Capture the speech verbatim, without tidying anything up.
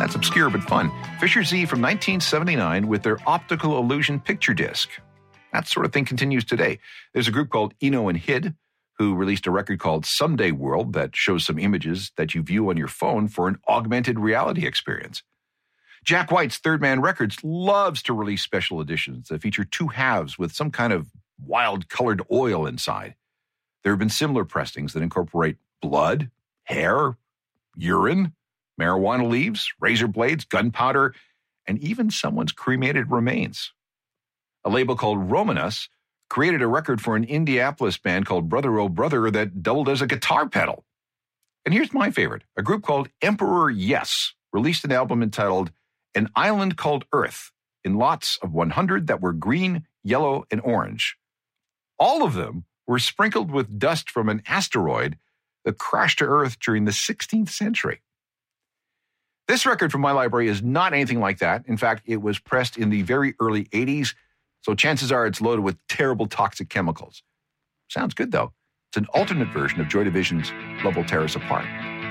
That's obscure but fun. Fisher Z from nineteen seventy-nine with their optical illusion picture disc. That sort of thing continues today. There's a group called Eno and Hid who released a record called Someday World that shows some images that you view on your phone for an augmented reality experience. Jack White's Third Man Records loves to release special editions that feature two halves with some kind of wild colored oil inside. There have been similar pressings that incorporate blood, hair, urine, marijuana leaves, razor blades, gunpowder, and even someone's cremated remains. A label called Romanus created a record for an Indianapolis band called Brother Oh Brother that doubled as a guitar pedal. And here's my favorite. A group called Emperor Yes released an album entitled An Island Called Earth in lots of one hundred that were green, yellow, and orange. All of them were sprinkled with dust from an asteroid that crashed to Earth during the sixteenth century. This record from my library is not anything like that. In fact, it was pressed in the very early eighties, so chances are it's loaded with terrible toxic chemicals. Sounds good, though. It's an alternate version of Joy Division's Love Will Tear Us Apart.